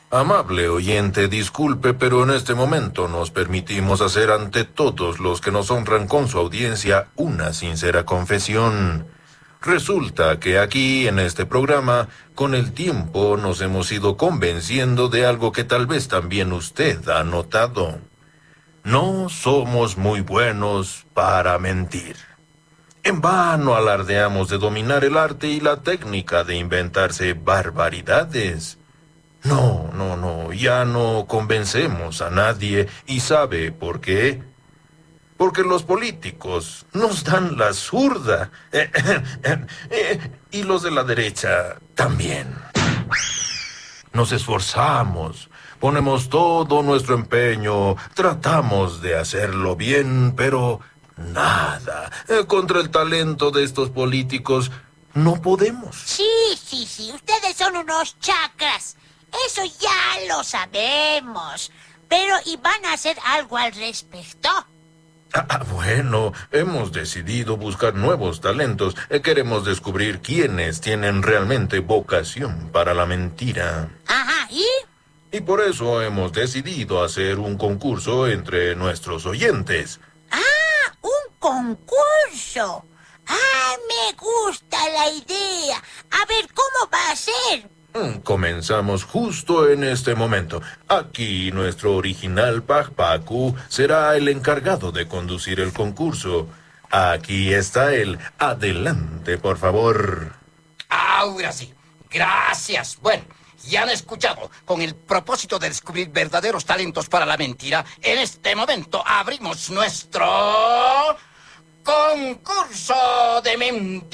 Amable oyente, disculpe, pero en este momento nos permitimos hacer ante todos los que nos honran con su audiencia una sincera confesión. Resulta que aquí, en este programa, con el tiempo nos hemos ido convenciendo de algo que tal vez también usted ha notado. No somos muy buenos para mentir. En vano alardeamos de dominar el arte y la técnica de inventarse barbaridades. No, ya no convencemos a nadie. ¿Y sabe por qué? Porque los políticos nos dan la zurda. Y los de la derecha también. Nos esforzamos, ponemos todo nuestro empeño, tratamos de hacerlo bien, pero nada. Contra el talento de estos políticos no podemos. Sí, ustedes son unos chacras. Eso ya lo sabemos. Pero, ¿y van a hacer algo al respecto? Bueno, hemos decidido buscar nuevos talentos. Queremos descubrir quiénes tienen realmente vocación para la mentira. Ajá, ¿y? Y por eso hemos decidido hacer un concurso entre nuestros oyentes. ¡Ah! ¡Un concurso! ¡Ah, me gusta la idea! A ver, ¿cómo va a ser? Comenzamos justo en este momento. Aquí nuestro original Pajpaku será el encargado de conducir el concurso. Aquí está él. Adelante, por favor. Ahora sí. Gracias. Bueno, ya han escuchado. Con el propósito de descubrir verdaderos talentos para la mentira, en este momento abrimos nuestro concurso de mentira.